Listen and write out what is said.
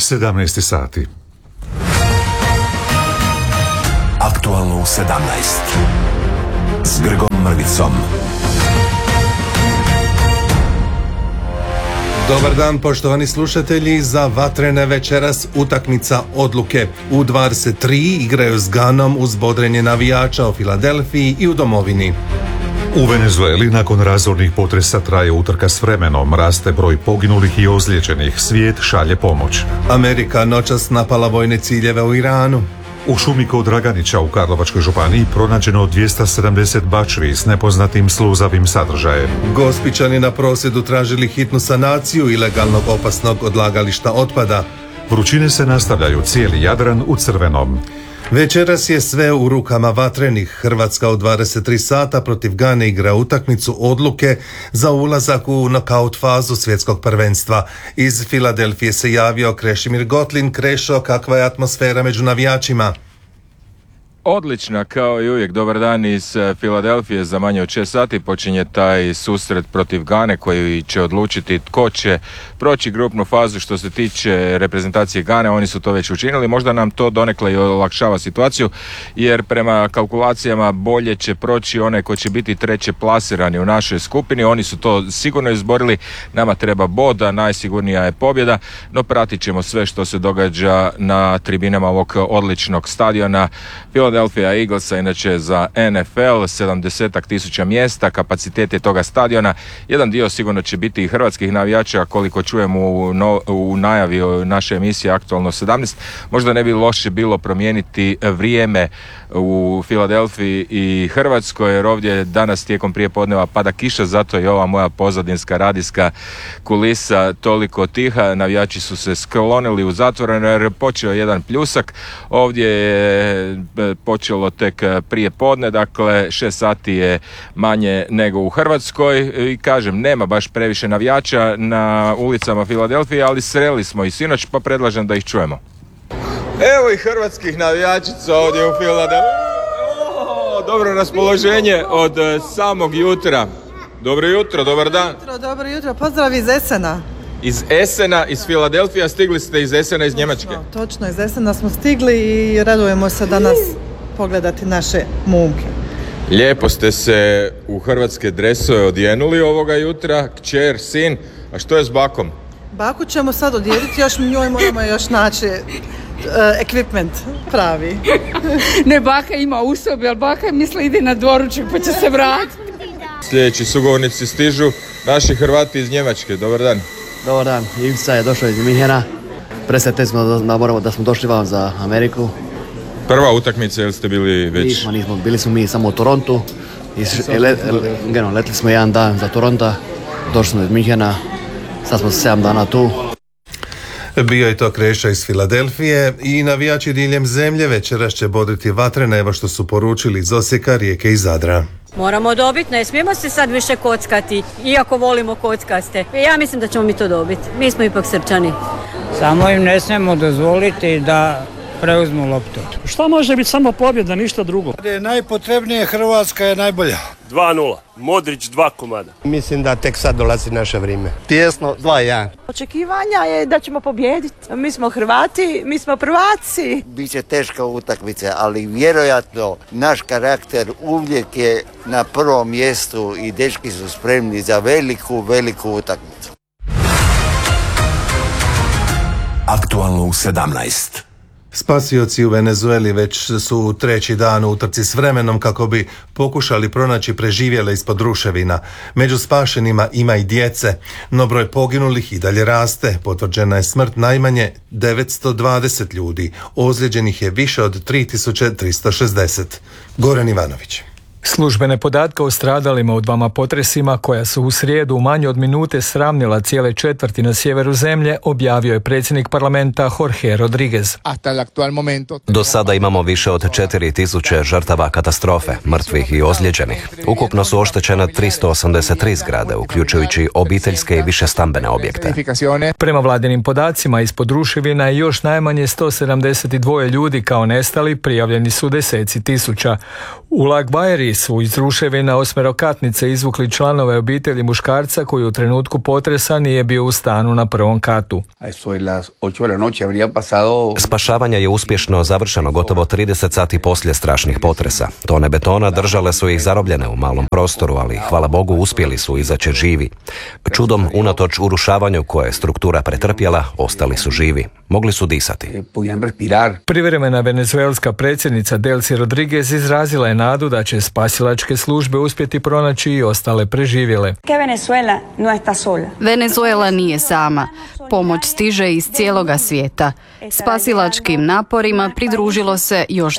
17 sati. Aktualno u 17 s Grgom Mrvicom. Dobar dan, poštovani slušatelji. Za vatrene večeras utakmica odluke. U23 igraju s Ganom uz bodrenje navijača u Filadelfiji i u domovini. U Venezueli nakon razornih potresa traje utrka s vremenom, raste broj poginulih i ozlijeđenih, svijet šalje pomoć. Amerika noćas napala vojne ciljeve u Iranu. U šumi kod Draganića u Karlovačkoj županiji pronađeno 270 bačvi s nepoznatim sluzavim sadržajem. Gospićani na prosvjedu tražili hitnu sanaciju ilegalnog opasnog odlagališta otpada. Vrućine se nastavljaju, cijeli Jadran u crvenom. Večeras je sve u rukama vatrenih. Hrvatska u 23 sata protiv Gane igra utakmicu odluke za ulazak u nokaut fazu svjetskog prvenstva. Iz Filadelfije se javio Krešimir Gotlin. Krešo, kakva je atmosfera među navijačima? Odlična, kao i uvijek. Dobar dan iz Filadelfije. Za manje od 6 sati počinje taj susret protiv Gane koji će odlučiti tko će proći grupnu fazu. Što se tiče reprezentacije Gane, oni su to već učinili. Možda nam to donekle i olakšava situaciju, jer prema kalkulacijama bolje će proći one koji će biti treće plasirani u našoj skupini. Oni su to sigurno izborili. Nama treba bod, a najsigurnija je pobjeda. No pratit ćemo sve što se događa na tribinama ovog odličnog stadiona Philadelphia Eaglesa, inače za NFL, 70.000 mjesta, kapacitet je toga stadiona. Jedan dio sigurno će biti i hrvatskih navijača, koliko čujemo u najavi naše emisije Aktualno 17. Možda ne bi loše bilo promijeniti vrijeme u Filadelfiji i Hrvatskoj, jer ovdje danas tijekom prijepodneva pada kiša, zato je ova moja pozadinska radijska kulisa toliko tiha. Navijači su se sklonili u zatvoreno jer je počeo jedan pljusak. Ovdje je počelo tek prije podne, dakle 6 sati je manje nego u Hrvatskoj i kažem, nema baš previše navijača na ulicama Filadelfije, ali sreli smo i sinoć, pa predlažem da ih čujemo. Evo i hrvatskih navijačica ovdje u Filadelfiji. Dobro raspoloženje od samog jutra. Dobro jutro, dobar dan. Dobro jutro, pozdrav iz Essena. Iz Essena, iz Filadelfija, stigli ste iz Essena, iz Njemačke. Točno, iz Essena smo stigli i radujemo se danas pogledati naše momke. Lijepo ste se u hrvatske dresove odjenuli ovoga jutra, kćer, sin, a što je s bakom? Baku ćemo sad odjediti, još njoj moramo još naći equipment pravi. Ne, baka ima u sobi, ali baka misli ide na doručak pa će se vratiti. Sljedeći sugovornici stižu, naši Hrvati iz Njemačke, dobar dan. Dobar dan, Ivica je došao iz Minhena. Presretni smo da smo došli vam za Ameriku. Prva utakmica, jel ste bili već? Nismo, bili smo mi samo u Torontu. Letili smo jedan dan za Toronto, došli smo iz Minhena, sad smo 7 dana tu. Bio je to Krešo iz Filadelfije i navijači diljem zemlje večeras će bodriti vatrene, evo što su poručili iz Osijeka, Rijeke i Zadra. Moramo dobiti, ne smijemo se sad više kockati, iako volimo kockaste. Ja mislim da ćemo mi to dobiti, mi smo ipak Srpčani. Samo im ne smijemo dozvoliti da preuzmu loptu. Šta može biti samo pobjeda, ništa drugo? Najpotrebnije, Hrvatska je najbolja. 2-0, Modrić 2 komada. Mislim da tek sad dolazi naše vrijeme. Tijesno, 2-1. Očekivanja je da ćemo pobijediti. Mi smo Hrvati, mi smo prvaci. Biće teška utakmica, ali vjerojatno naš karakter uvijek je na prvom mjestu i dečki su spremni za veliku utakmicu. Aktualno u 17. Spasioci u Venezueli već su treći dan u utrci s vremenom kako bi pokušali pronaći preživjele ispod ruševina. Među spašenima ima i djece, no broj poginulih i dalje raste. Potvrđena je smrt najmanje 920 ljudi, ozlijeđenih je više od 3360. Goran Ivanović. Službene podatke o stradalima u dvama potresima koja su u srijedu u manje od minute sravnila cijele četvrti na sjeveru zemlje, objavio je predsjednik parlamenta Jorge Rodriguez. Do sada imamo više od 4000 žrtava katastrofe, mrtvih i ozlijeđenih. Ukupno su oštećene 383 zgrade, uključujući obiteljske i višestambene objekte. Prema vladinim podacima, ispod ruševina je još najmanje 172 ljudi kao nestali, prijavljeni su deseci tisuća. U Lagbajeri Mediji su iz ruševina osmerokatnice izvukli članove obitelji muškarca koji u trenutku potresa nije bio u stanu na prvom katu. Spašavanje je uspješno završeno gotovo 30 sati poslije strašnih potresa. Tone betona držale su ih zarobljene u malom prostoru, ali hvala Bogu uspjeli su izaći živi. Čudom, unatoč urušavanju koje je struktura pretrpjela, ostali su živi. Mogli su disati. Privremena venezuelska predsjednica Delcy Rodriguez izrazila je nadu da će spasilačke službe uspjeti pronaći i ostale preživjele. Venezuela nije sama. Pomoć stiže iz cijeloga svijeta. Spasilačkim naporima pridružilo se još